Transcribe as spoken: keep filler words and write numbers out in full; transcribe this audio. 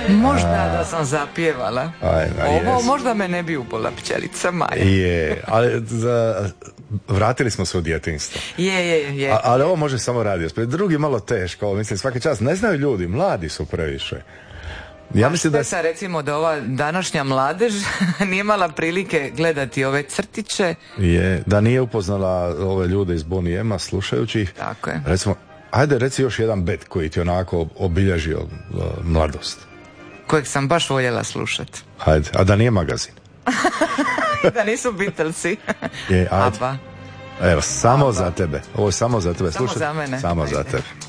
Možda da sam zapjevala. Aj, aj, Ovo jes. možda me ne bi ubola pčelica Maja. Je, ali za, vratili smo se u djetinjstvo. Je, je, je. A, ali ovo može samo radio. Drugi malo teško, mislim, svaki čas. Ne znaju ljudi, mladi su previše. Ja mislim da... Šteta, recimo da ova današnja mladež nije imala prilike gledati ove crtiće. Je, da nije upoznala ove ljude iz Bonnie Ema slušajući ih. Tako je. Recimo, ajde reci još jedan bet koji ti onako obilježio uh, mladost. Kojeg sam baš voljela slušati. Hajde, a da nije magazin. Da nisu Beatlesi. Je, ajde. Abba. Evo, samo Abba. za tebe. Ovo je samo za tebe. Samo Slušaj, za mene. Samo Ajde. za tebe.